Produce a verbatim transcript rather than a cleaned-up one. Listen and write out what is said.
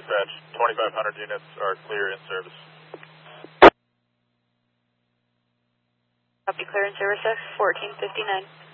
dispatch. twenty-five hundred units are clear in service. Copy, clear in service, fourteen fifty-nine.